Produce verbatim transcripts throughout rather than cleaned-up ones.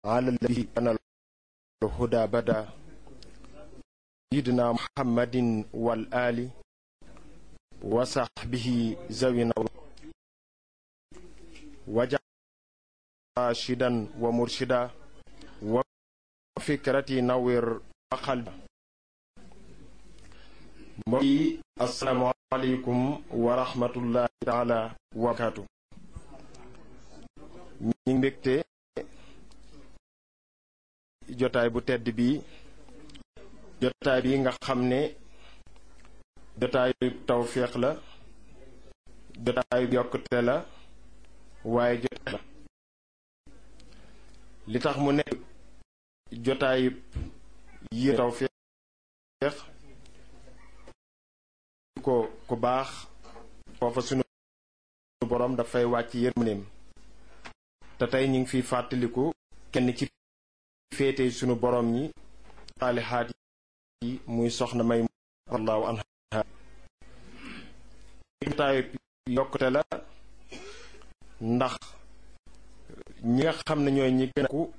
على الذي كان الهدى بدا سيدنا محمد والآل وصحبه ذوي وجعل راشدا ومرشدا وفكرتي نور وقلبا. mbokki asalaamaaleykum wa rahmatullahi taala wa barakaatu. ñi ngi mbégte jotaay bu tedd bi jotaay bi nga xam ne jotaayu tawféex la, jotaayu yokkute la, waaye jotaay la li tax mu nekk jotaayu yi tawféex ko ku baax foofa sunu borom dafay wàcc yërmandeem. te tey ñu ngi fiy fàttaliku kenn ci féete sunu borom ñi saalihaat yi muy soxna May radiyallahu anha. jotaayu yokkute la ndax ñi nga xam ne ñooy ñi gën a ku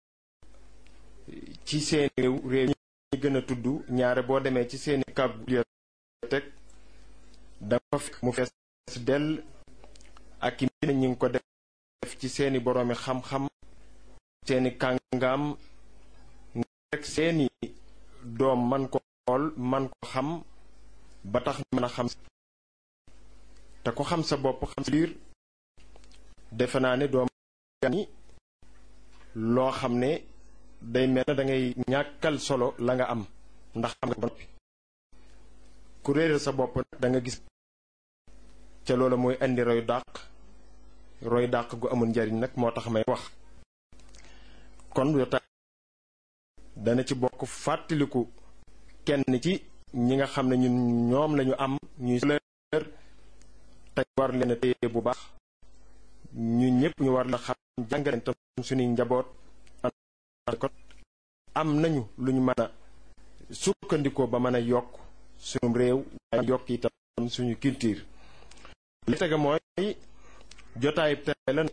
ci seen réew réew ñi gën a tudd ñaare boo demee ci seeni kab teg dafa fekk mu fees dell ak i mbir ñi ngi ko def ci seeni boroomi xam-xam, seeni kàngaam, rek seeni doom man ko xool man ko xam ba tax mën a xam. te ko xam sa bopp xam sa biir defe naa ne doom ni loo xam ne day mel na da ngay ñàkkal solo la nga am ndax xam nga ba noppi. ku réeral sa bopp nag da nga gis ca loola mooy indi roy dàq roy dàq gu amul njariñ nag moo tax may wax. kon yotaay dana ci bokk fàttaliku kenn ci ñi nga xam ne ñun ñoom lañu am ñuy leer te war leen a téye bu baax ñu ñëpp ñu war la xam jàngaleen tam suñuy njaboot kon am nañu lu ñu mën a sukkandikoo ba mën a yokk suñu réew waaye yokk itam suñu culture. li tege mooy jotaay tey la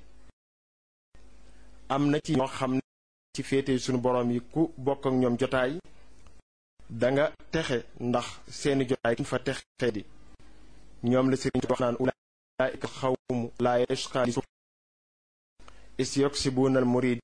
am na ci ñoo xam ne ci féete suñu borom yi ku bokk ak ñoom jotaay danga texe ndax seeni jotaay kuñ fa texe di ñoom la sëriñ wax naan ulaa'ika xawmu laa yashqaa isyuksibuuna al murid.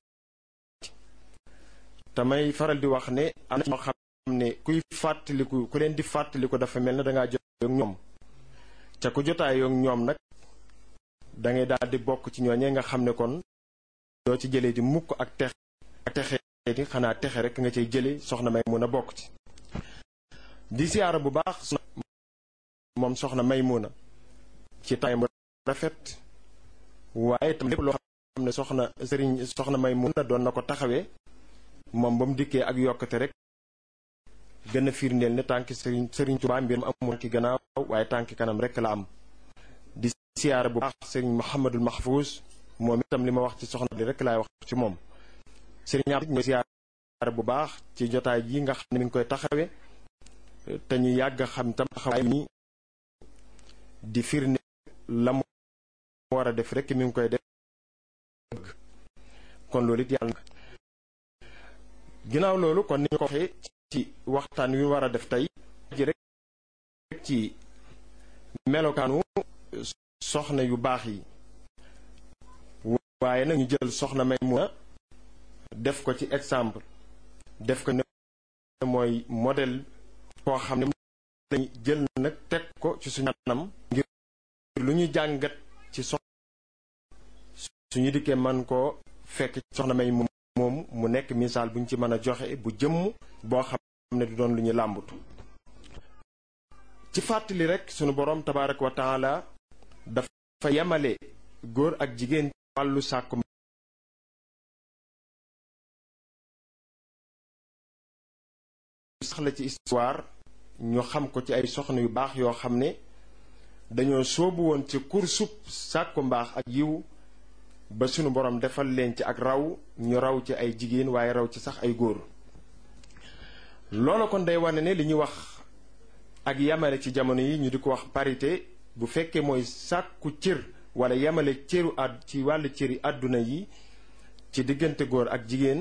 tamay faral di wax ne am na ñoo xam ne kuy fàttaliku ku leen di fàttaliku dafa mel ne dangaa jotaay ak ñoom ca ku jotaay ak ñoom nag dangay daal di bokk ci ñooñee nga xam ne kon doo ci jëlee di mukk ak texe ak texe di xanaa texe rek nga cay jële soxna May mun a bokk ci. di siyaara bu baax moom soxna May mun a ci tay mu rafet waaye tam lépp loo xam ne soxna sëriñ soxna May mun a doon na ko taxawee moom ba mu dikkee ak yokkate rek gën a firndeel ne tànki sëriñ sëriñ Tuubaa mbir mu amul ki gannaaw waaye tànki kanam rek la am. di siyaara bu baax sëriñ Mouhamadul Mahfouz moom itam li ma wax ci soxna li rek laay wax ci moom. sëriñ Abdou ñu siyaara bu baax ci jotaay ji nga xam ne mi ngi koy taxawee te ñu yàgg xam tam taxawaay ni di firnde la mu war a def rek mi ngi koy def. kon loolu it yàlla ginnaaw loolu kon ni ñu ko waxee ci waxtaan wi war a def tey ji rek ci melokaanu soxna yu baax yi waaye nag ñu jël soxna Maymuna def ko ci exemple def ko ne mooy modèle koo xam ne dañu jël nag teg ko ci suñu anam ngir lu ñu jàngat ci soxna suñu dikkee man koo fekk soxna May moom mu nekk misaal bu ñu ci mën a joxe bu jëmm boo xam ne du doon lu ñu làmbatu. ci fàttali rek sunu borom tabaaraka wa taala dafa yemale góor ak jigéen wàllu sàkku sax la ci histoire ñu xam ko ci ay soxna yu baax yoo xam ne dañoo soobu woon ci kursub sàkku mbaax ak yiw ba sunu borom defal leen ci ak raw ñu raw ci ay jigéen waaye raw ci sax ay góor. loolu kon day wane ne li ñuy wax ak yamale ci jamono yi ñu di ko wax parité bu fekkee mooy sàkku cër wala yamale cëru àdd ci wàllu cëri àdduna yi ci diggante góor ak jigéen